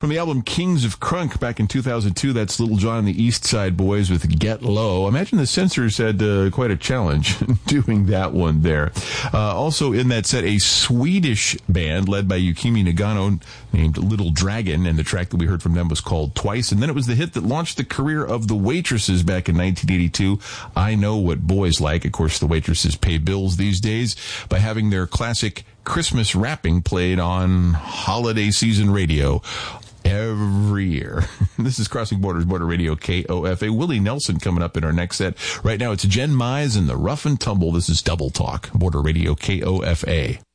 From the album Kings of Crunk back in 2002, that's Little John and the East Side Boys with Get Low. Imagine the censors had quite a challenge doing that one there. Also in that set, a Swedish band led by Yukimi Nagano named Little Dragon, and the track that we heard from them was called Twice. And then it was the hit that launched the career of the Waitresses back in 1982, I Know What Boys Like. Of course, the Waitresses pay bills these days by having their classic Christmas rapping played on holiday season radio every year. This is Crossing Borders, Border Radio, KOFA. Willie Nelson coming up in our next set. Right now, it's Jen Mize and the Rough and Tumble. This is Double Talk, Border Radio, KOFA.